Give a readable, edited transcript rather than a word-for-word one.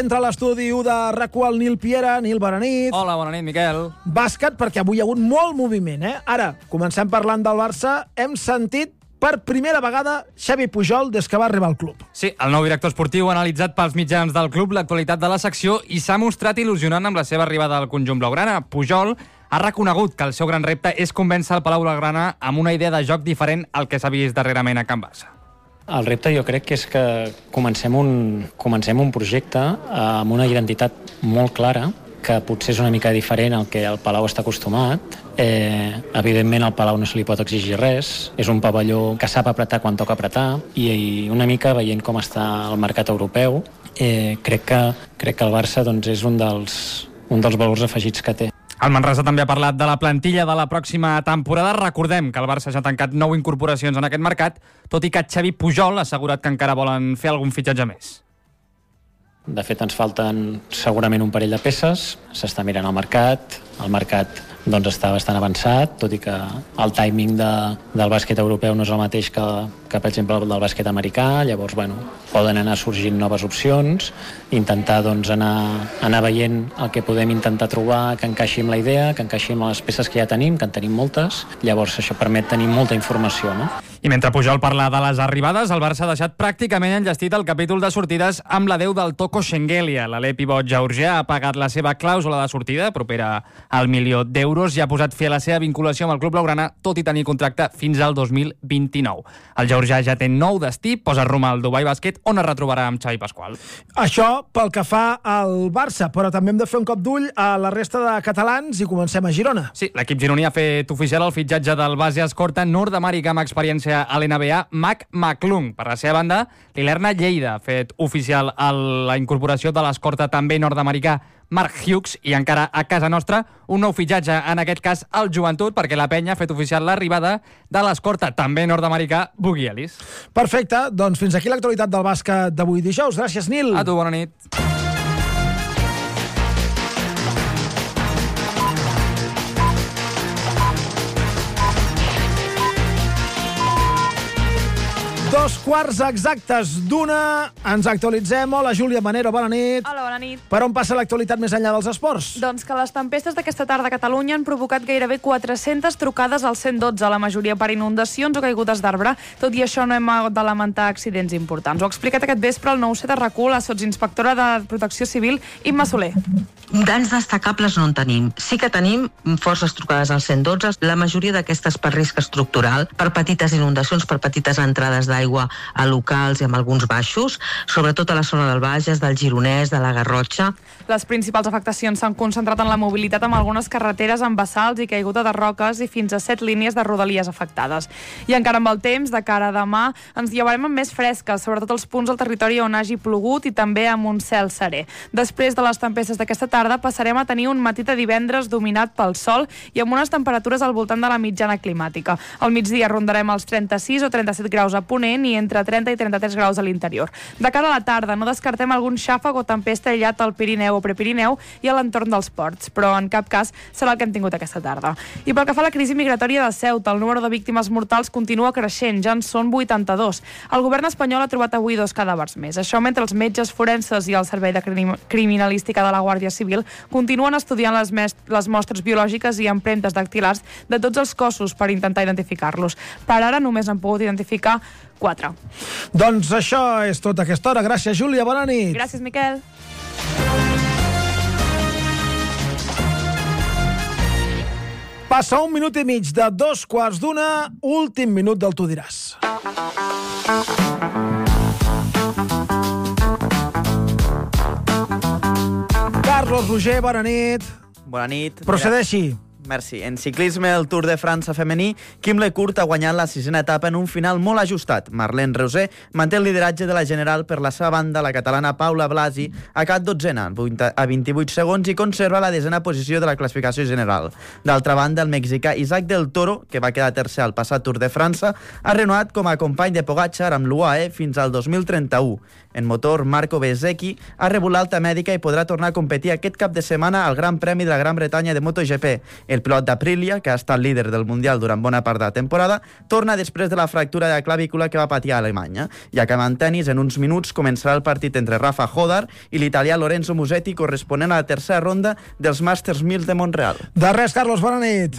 Entra a l'estudi 1 de RAC1 el Nil Piera. Nil, bona nit. Hola, bona nit, Miquel. Bàsquet, perquè avui hi ha hagut molt moviment, eh? Ara, comencem parlant del Barça. Hem sentit per primera vegada Xavi Pujol des que va arribar al club. Sí, el nou director esportiu ha analitzat pels mitjans del club l'actualitat de la secció i s'ha mostrat il·lusionant amb la seva arribada al conjunt blaugrana. Pujol ha reconegut que el seu gran repte és convèncer el Palau Blaugrana amb una idea de joc diferent al que s'ha vist darrerament a Can Barça. El repte jo crec que és que comencem un projecte amb una identitat molt clara, que potser és una mica diferent al que el Palau està acostumat. Evidentment al Palau no se li pot exigir res, és un pavelló que sap apretar quan toca apretar i una mica veient com està el mercat europeu, crec que el Barça doncs, és un dels valors afegits que té. El Manresa també ha parlat de la plantilla de la pròxima temporada. Recordem que el Barça ja ha tancat 9 incorporacions en aquest mercat, tot i que Xavi Pujol ha assegurat que encara volen fer algun fitxatge més. De fet, ens falten segurament un parell de peces, s'està mirant el mercat doncs està bastant avançat, tot i que el timing del bàsquet europeu no és el mateix que per exemple, del bàsquet americà. Llavors, poden anar sorgint noves opcions, intentar doncs, anar veient el que podem intentar trobar que encaixi amb la idea, que encaixi amb les peces que ja tenim, que en tenim moltes. Llavors, això permet tenir molta informació, no? I mentre Pujol parla de les arribades, el Barça ha deixat pràcticament enllestit el capítol de sortides amb l'adeu del Toko Shengelia. L'alè pivot georgià ha pagat la seva clàusula de sortida, propera al $1.000.000, i ha posat fi a la seva vinculació amb el club blaugrana, tot i tenir contracte fins al 2029. El georgià ja té nou destí, posa rumb al Dubai Bàsquet, on es retrobarà amb Xavi Pasqual. Això pel que fa al Barça, però també hem de fer un cop d'ull a la resta de catalans i comencem a Girona. Sí, l'equip gironí ha fet oficial el fitxatge del base escorta nord-americà amb experiència a l'NBA, Mac McClung. Per la seva banda, l'Ilerna Lleida ha fet oficial la incorporació de l'escorta també nord-americà Mark Hughes, i encara a casa nostra un nou fitxatge, en aquest cas al Joventut, perquè la penya ha fet oficial l'arribada de l'escorta també nord-americà Boogie Ellis. Perfecte, doncs fins aquí l'actualitat del bàsquet d'avui dijous. Gràcies, Nil. A tu, bona nit. Dos quarts exactes d'una, ens actualitzem. Hola, Júlia Manero, bona nit. Hola, bona nit. Per on passa l'actualitat més enllà dels esports? Doncs que les tempestes d'aquesta tarda a Catalunya han provocat gairebé 400 trucades al 112, la majoria per inundacions o caigudes d'arbre. Tot i això no hem hagut de lamentar accidents importants. Ho ha explicat aquest vespre el 9-7 de RAC1 la sotsinspectora de Protecció Civil, Imma Soler. Danys destacables no en tenim. Sí que tenim forces trucades al 112, la majoria d'aquestes per risc estructural, per petites inundacions, per petites entrades d'aigua a locals i amb alguns baixos, sobretot a la zona del Bages, del Gironès, de la Garrotxa. Les principals afectacions s'han concentrat en la mobilitat amb algunes carreteres amb bassals i caiguda de roques i fins a 7 línies de rodalies afectades. I encara amb el temps, de cara a demà, ens llevarem amb més fresques, sobretot els punts del territori on hagi plogut i també amb un cel serè. Després de les tempestes d'aquesta tarda passarem a tenir un matí de divendres dominat pel sol i amb unes temperatures al voltant de la mitjana climàtica. Al migdia rondarem els 36 o 37 graus a Ponent i entre 30 i 33 graus a l'interior. De cara a la tarda no descartem algun xàfec o tempesta aïllat al Pirineu o Prepirineu i a l'entorn dels ports, però en cap cas serà el que hem tingut aquesta tarda. I pel que fa a la crisi migratòria de Ceuta, el número de víctimes mortals continua creixent, ja en són 82. El govern espanyol ha trobat avui 2 cadàvers més. Això mentre els metges forenses i el Servei de Criminalística de la Guàrdia Civil continuen estudiant les mostres biològiques i empremtes dactilars de tots els cossos per intentar identificar-los. Per ara només han pogut identificar 4. Doncs això és tot a aquesta hora. Gràcies, Júlia. Bona nit. Gràcies, Miquel. Passa 1 minut i mig de 2:15, últim minut del Tu diràs. Carlos Roger, bona nit. Bona nit. Procedeixi. Merci. En ciclisme, el Tour de França femení, Kim Lecourt ha guanyat la 6ª etapa en un final molt ajustat. Marlene Reusé manté el lideratge de la general. Per la seva banda, la catalana Paula Blasi ha acabat 12a a 28 segons i conserva la 10a posició de la classificació general. D'altra banda, el mexicà Isaac del Toro, que va quedar tercer al passat Tour de França, ha renovat com a company de Pogačar amb l'UAE fins al 2031. En motor, Marco Bezzecchi ha rebut l'alta mèdica i podrà tornar a competir aquest cap de setmana al Gran Premi de la Gran Bretanya de MotoGP. El pilot d'Aprilia, que ha estat líder del Mundial durant bona part de la temporada, torna després de la fractura de clavícula que va patir a Alemanya. I acabant tennis, en uns minuts començarà el partit entre Rafa Hodar i l'italià Lorenzo Musetti, corresponent a la tercera ronda dels Masters 1000 de Montreal. De res, Carlos, bona nit.